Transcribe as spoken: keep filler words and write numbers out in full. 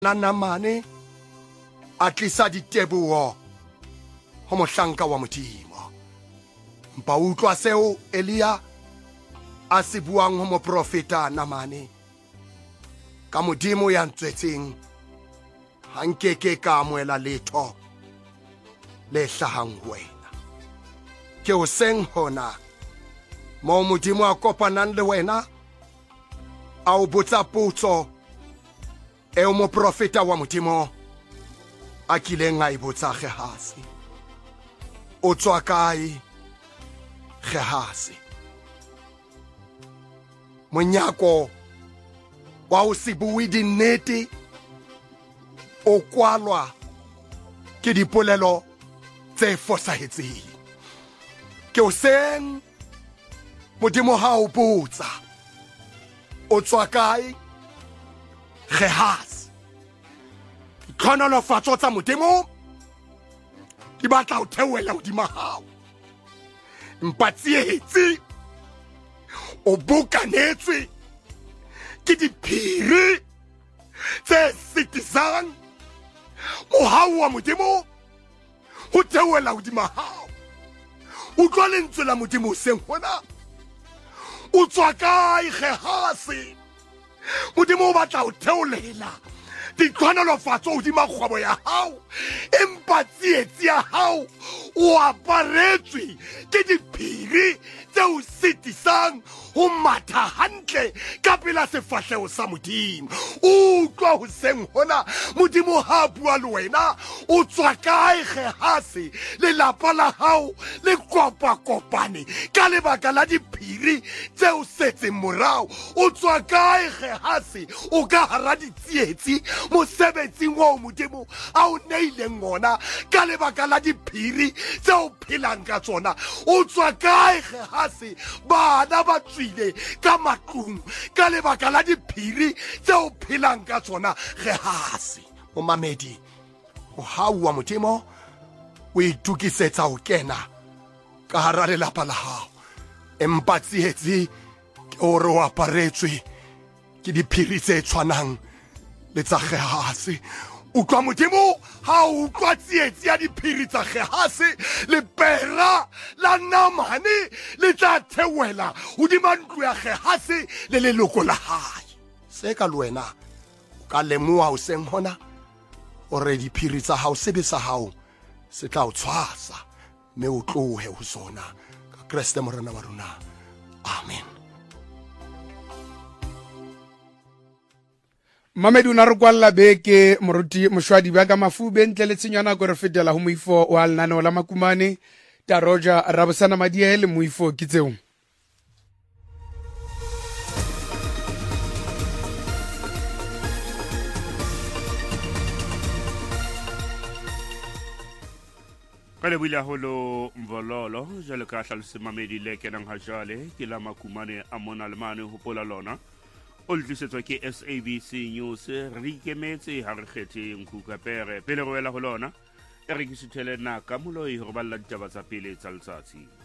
na namane a tlisa diteboho ho mohlanka wa Modimo. Mpa utlwa seo Elia a se buang ho moprofeta Namane. Ka Modimo ya ntswetseng ha nkeke ka amoela letho le hlahang ho wena. Ke o seng hona mo Modimo a kopanang le wena a o botsa potso e o moprofeta wa Modimo a kileng a e botsa Gehasi. O tswa kae Gehasi? Monyako wa o se bue dinnete o kwalwa ke dipolelo tse fosahetseng. Ke o seng Modimo ha o botsa o tswa kae Gehasi? Dikgonolofatso tsa Modimo di batla ho theohela hodima hao. Mpa tsietsi o bukanetswe ke diphiri tse sitisang mohau wa Modimo ho theohela hodima hao. Utlwa lentswe la Modimo seng hona. O tswa kae Gehasi? Modimo o batla ho theolela dikgonolofatso hodima kgwebo ya hao, empa tsietsi ya hao o aparetswe ke diphiri tse o sitisang ho matha hantle ka pela sefahleho sa Modimo. Utlwa hoseng hona Modimo ha bua le wena. O tswa kae Gehasi? Lelapa la hao le kopa-kopane ka lebaka la diphiri tse o setseng morao. O tswa kae Gehasi? O ka hara ditsietsi mosebetsing wa Modimo a o neileng ona ka lebaka la diphiri tse o phelang ka tsona. O tswa kae Gehasi? Bana ba tswile ka matlung ka lebaka la diphiri tse o phelang ka tsona Gehasi. O mamedi o hau wa Modimo o itukisetsa ho kena ka hara lelapa la hao, empa tsietsi ke hore o aparetswe ke diphiri tse tshwanang le tsa Gehasi. Utlwa Modimo ha o utlwa tsietsi ya diphiri tsa Gehasi, lepera la Namane le tla theohela hodima ntlo ya Gehasi le leloko la hae. Se ka le wena o ka lemoha hoseng hona hore diphiri tsa hao, sebe sa hao se tla o tshwasa, mme o tlohe ho sona ka Kriste morena wa rona. Amen. Mamedi o na re kwalla beke moruti moshwadi ba ka mafube ntle le tshenyana go re fetela ho moifo wa lenaneo la Makumane. Ta Roger Rabosana Madiele moifo ke tseo. Kale buile holo mvololo jale ka hlalose Mamedi le kenang ha jale ke la Makumane a mona le mane ho pola lona. O le tlisetswa ke S A B C News re ikemetse ha re kgethe Nkuka Pere pele go wela ho lona e re ke sithele naka moloi ho balla ditaba tsa pele tsa letsatsi.